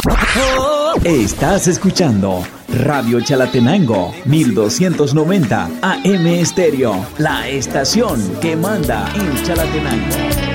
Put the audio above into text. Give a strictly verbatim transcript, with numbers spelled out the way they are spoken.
Estás escuchando Radio Chalatenango, mil doscientos noventa A M Estéreo, la estación que manda en Chalatenango.